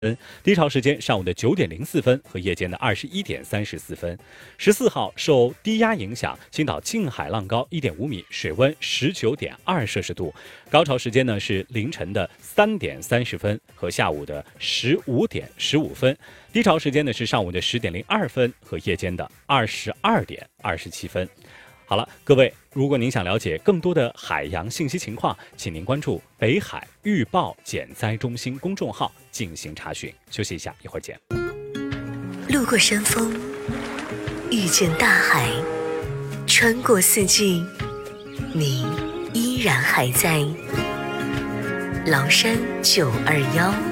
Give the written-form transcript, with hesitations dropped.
低潮时间上午的9点04分和夜间的21点34分。14号受低压影响，青岛近海浪高1.5米，水温19.2摄氏度。高潮时间呢是凌晨的3点30分和下午的15点15分。低潮时间呢是上午的10点02分和夜间的22点27分。好了，各位，如果您想了解更多的海洋信息情况，请您关注北海预报减灾中心公众号进行查询。休息一下，一会儿见。 路过山峰，遇见大海，穿过四季，你依然还在崂山921。